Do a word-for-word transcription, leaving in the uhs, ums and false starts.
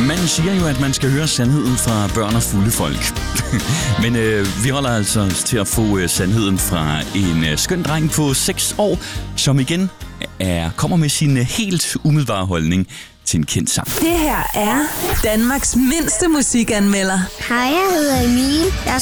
Man siger jo, at man skal høre sandheden fra børn og fulde folk. Men øh, vi holder altså til at få øh, sandheden fra en øh, skøn dreng på seks år, som igen er, kommer med sin øh, helt umiddelbare til en kendt sang. Det her er Danmarks mindste musikanmelder. Hej, jeg hedder Emil. Jeg